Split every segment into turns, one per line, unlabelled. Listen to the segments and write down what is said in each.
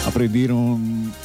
Aprendieron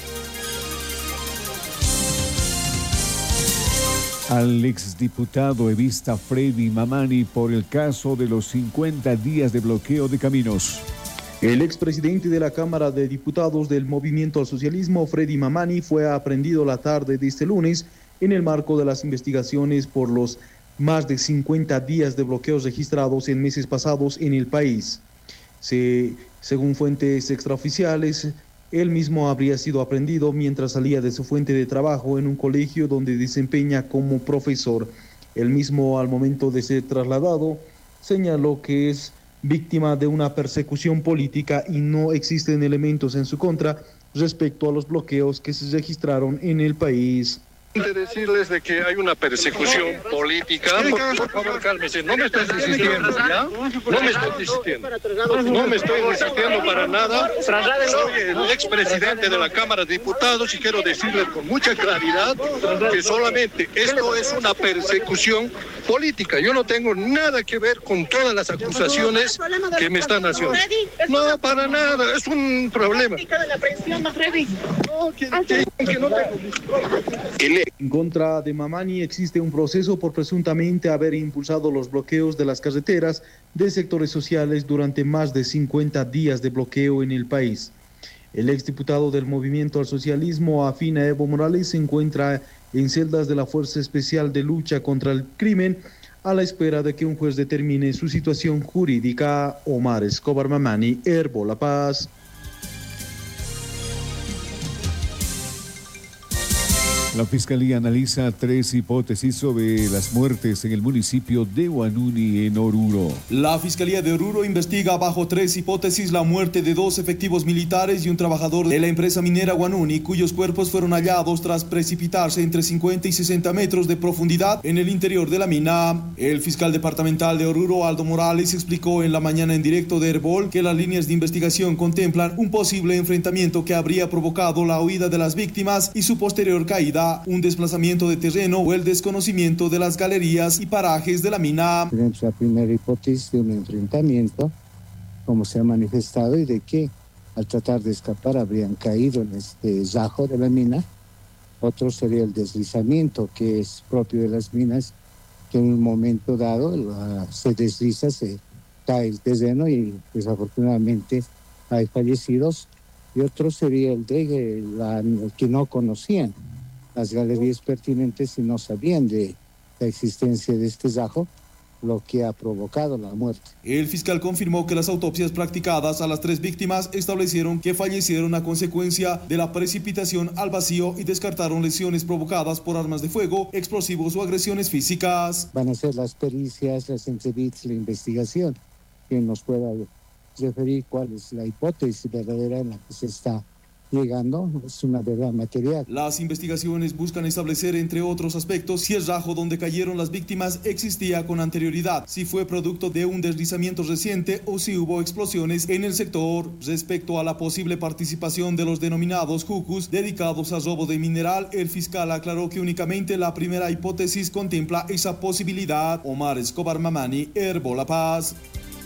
al exdiputado evista Freddy Mamani por el caso de los 50 días de bloqueo de caminos.
El expresidente de la Cámara de Diputados del Movimiento al Socialismo, Freddy Mamani, fue aprehendido la tarde de este lunes en el marco de las investigaciones por los más de 50 días de bloqueos registrados en meses pasados en el país. Según fuentes extraoficiales, él mismo habría sido aprehendido mientras salía de su fuente de trabajo en un colegio donde desempeña como profesor. Él mismo, al momento de ser trasladado, señaló que es víctima de una persecución política y no existen elementos en su contra respecto a los bloqueos que se registraron en el país.
De decirles de que hay una persecución política. Por favor, cálmese. No me estoy desistiendo, ¿ya? No me estoy desistiendo. No me estoy desistiendo para nada. Soy el expresidente de la Cámara de Diputados y quiero decirles con mucha claridad que solamente esto es una persecución política. Yo no tengo nada que ver con todas las acusaciones que me están haciendo. No, para nada. Es un problema.
En contra de Mamani existe un proceso por presuntamente haber impulsado los bloqueos de las carreteras de sectores sociales durante más de 50 días de bloqueo en el país. El exdiputado del Movimiento al Socialismo, afín a Evo Morales, se encuentra en celdas de la Fuerza Especial de Lucha contra el Crimen a la espera de que un juez determine su situación jurídica. Omar Escobar Mamani, Herbo La Paz.
La Fiscalía analiza 3 hipótesis sobre las muertes en el municipio de Huanuni, en Oruro.
La Fiscalía de Oruro investiga bajo 3 hipótesis la muerte de 2 efectivos militares y un trabajador de la empresa minera Huanuni, cuyos cuerpos fueron hallados tras precipitarse entre 50 y 60 metros de profundidad en el interior de la mina. El fiscal departamental de Oruro, Aldo Morales, explicó en la mañana en directo de Herbol que las líneas de investigación contemplan un posible enfrentamiento que habría provocado la huida de las víctimas y su posterior caída, un desplazamiento de terreno o el desconocimiento de las galerías y parajes de la mina.
Tenemos la primera hipótesis de un enfrentamiento, como se ha manifestado, y de que al tratar de escapar habrían caído en este zajo de la mina. Otro sería el deslizamiento, que es propio de las minas, que en un momento dado se desliza, se cae el terreno y desafortunadamente hay fallecidos. Y otro sería el de que no conocían las galerías pertinentes y no sabían de la existencia de este zajo, lo que ha provocado la muerte.
El fiscal confirmó que las autopsias practicadas a las 3 víctimas establecieron que fallecieron a consecuencia de la precipitación al vacío y descartaron lesiones provocadas por armas de fuego, explosivos o agresiones físicas.
Van a ser las pericias, las entrevistas, la investigación, que nos pueda referir cuál es la hipótesis verdadera en la que se está llegando, es una verdad material.
Las investigaciones buscan establecer, entre otros aspectos, si el zajo donde cayeron las víctimas existía con anterioridad, si fue producto de un deslizamiento reciente o si hubo explosiones en el sector. Respecto a la posible participación de los denominados jucus dedicados al robo de mineral, el fiscal aclaró que únicamente la primera hipótesis contempla esa posibilidad. Omar Escobar Mamani, Herbo La Paz.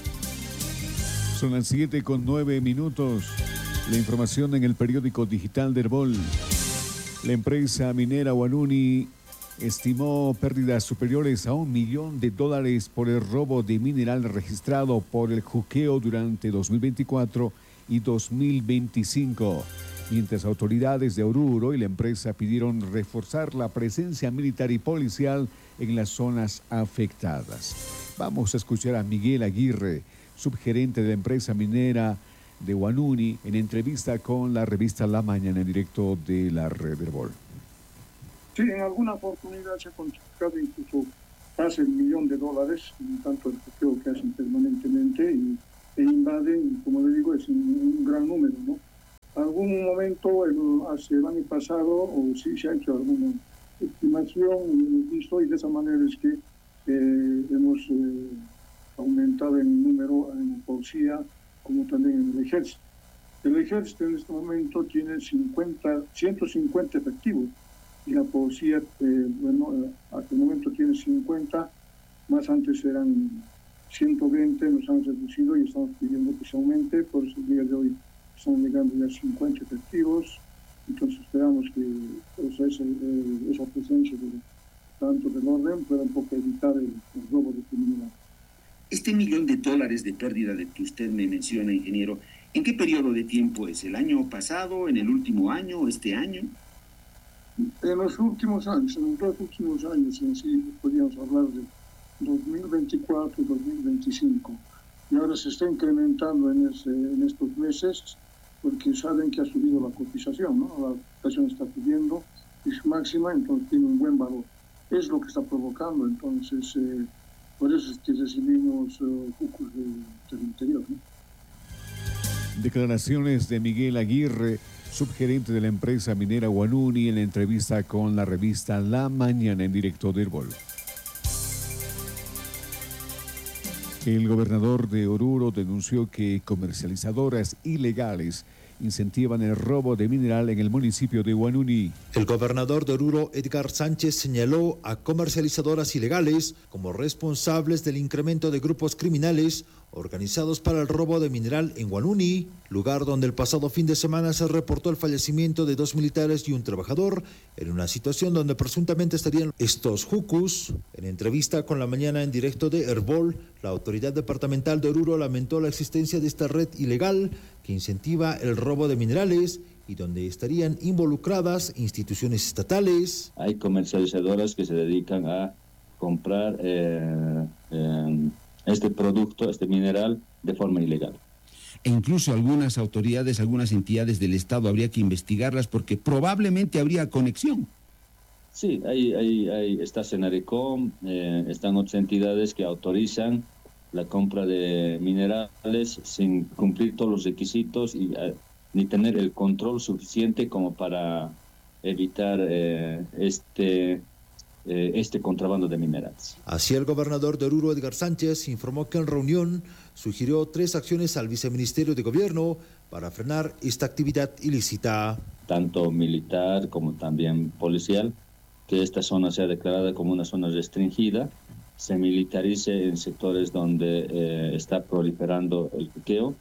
Son las 7:09. La información en el periódico digital de Herbol. La empresa minera Huanuni estimó pérdidas superiores a $1 millón por el robo de mineral registrado por el juqueo durante 2024 y 2025. Mientras autoridades de Oruro y la empresa pidieron reforzar la presencia militar y policial en las zonas afectadas. Vamos a escuchar a Miguel Aguirre, subgerente de la empresa minera de Huanuni, en entrevista con la revista La Mañana en directo de la red Herbol.
Sí, en alguna oportunidad se ha cuantificado incluso casi $1 millón, tanto el bloqueo que hacen permanentemente e invaden, como le digo, es un gran número, ¿no? Algún momento, hace el año pasado, o sí se ha hecho alguna estimación, hemos visto, y de esa manera es que hemos aumentado el número en la policía, como también en el ejército. El ejército en este momento tiene 150 efectivos y la policía, hasta el momento tiene 50, más antes eran 120, nos han reducido y estamos pidiendo que se aumente, por eso el día de hoy están llegando ya 50 efectivos, entonces esperamos que pues, esa presencia tanto del orden pueda un poco evitar el robo de criminalidad.
Este $1 millón de pérdida de que usted me menciona, ingeniero, ¿en qué periodo de tiempo es? ¿El año pasado, en el último año, este año?
En los últimos años, en sí, podríamos hablar de 2024 y 2025. Y ahora se está incrementando en estos meses porque saben que ha subido la cotización, ¿no? La cotización está subiendo, es máxima, entonces tiene un buen valor. Es lo que está provocando, entonces, por eso es que recibimos jucos del interior, ¿no?
Declaraciones de Miguel Aguirre, subgerente de la empresa minera Huanuni, en la entrevista con la revista La Mañana en directo de Herbol. El gobernador de Oruro denunció que comercializadoras ilegales incentivan el robo de mineral en el municipio de Huanuni.
El gobernador de Oruro, Edgar Sánchez, señaló a comercializadoras ilegales como responsables del incremento de grupos criminales organizados para el robo de mineral en Huanuni, lugar donde el pasado fin de semana se reportó el fallecimiento de 2 militares y un trabajador, en una situación donde presuntamente estarían estos jucus. En entrevista con La Mañana en directo de Herbol, la autoridad departamental de Oruro lamentó la existencia de esta red ilegal que incentiva el robo de minerales y donde estarían involucradas instituciones estatales.
Hay comercializadoras que se dedican a comprar este producto, este mineral, de forma ilegal.
E incluso algunas autoridades, algunas entidades del Estado habría que investigarlas porque probablemente habría conexión.
Sí, está Senarecom, están otras entidades que autorizan la compra de minerales sin cumplir todos los requisitos y ni tener el control suficiente como para evitar este contrabando de minerales.
Así, el gobernador de Oruro, Edgar Sánchez, informó que en reunión sugirió 3 acciones al viceministerio de Gobierno para frenar esta actividad ilícita.
Tanto militar como también policial, que esta zona sea declarada como una zona restringida, se militarice en sectores donde está proliferando el juqueo,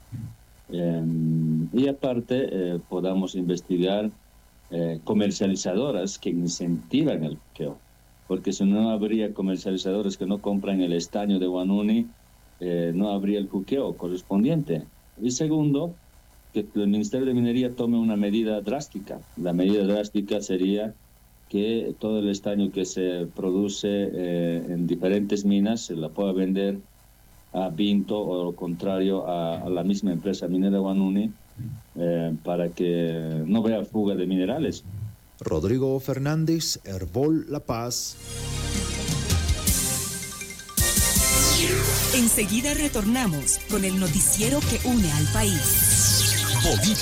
y aparte podamos investigar comercializadoras que incentivan el juqueo, porque si no habría comercializadores que no compran el estaño de Huanuni, no habría el juqueo correspondiente. Y segundo, que el Ministerio de Minería tome una medida drástica. La medida drástica sería que todo el estaño que se produce en diferentes minas se la pueda vender a Vinto o lo contrario a la misma empresa minera Huanuni, para que no vea fuga de minerales.
Rodrigo Fernández, Herbol, La Paz.
Enseguida retornamos con el noticiero que une al país.